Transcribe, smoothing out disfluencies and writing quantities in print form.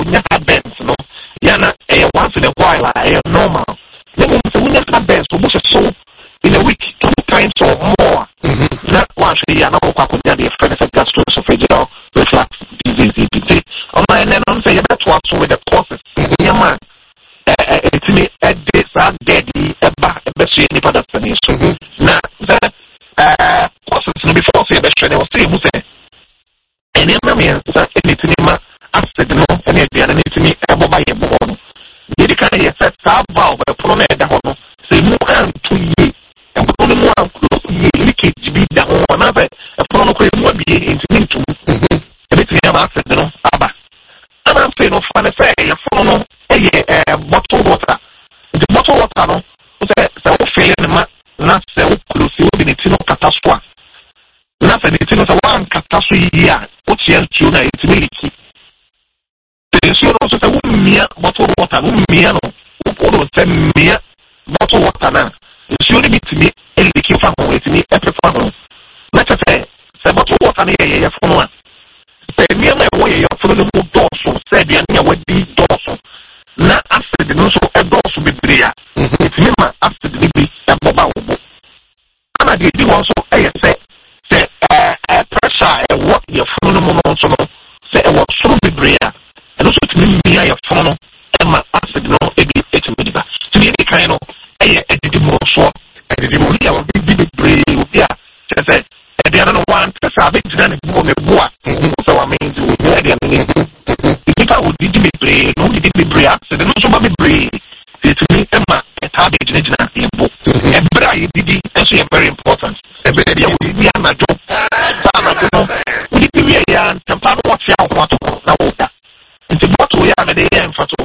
nyaka bends no yana once in a while normal then so when nyaka bends so in a week 2 times or more na wa hwe ya na kwa konya de friend say gastroesophageal reflux disease EPD on my and on say that what with the causes yama it's me at this daddy eba she ni pada tani so na that causes no before say be shwe was say mu say ene ma me that anything ma acid no ene dia na anything ebo ba ye bo no ye kan ye say ta ba o pro na da ho no say mu an to ye ebo no mu an ye leakage bi da ho na be pro no ko mu bi into anything ma acid no aba ana fe no fa na say ye fo no bottled water the bottled water no say o fe na ma na say o close o bi ni tino kataswa na say ni tino say wan kataso yi a o tie ntu na it will leak the so no say o mia bottled water no mia no o do say mia bottled water na so ni bitimi e leak fa ho etimi e prefer ho na say bottled water na ye fo no a say mia na wo ye fo no mo do so say bia na wo di do so na acid no so edoso bibria etimi ma acid bibi eboba obo ana de di won so say pressure what your phone no so no say what so bibria and also etimi mia your phone no ma acid no ebi etimi diba to be kind no edidi mo so ya bibri obi a say e no one say abi dina ne bo me bo a so wa mean do e dey mean if I would be brave, no, did be brave, so then also be brave. To me, Emma, a target in a book. And Bray did actually very important. And baby, I would be a job. We did be a young Tampano watch out what now. And the bottle we have a day and for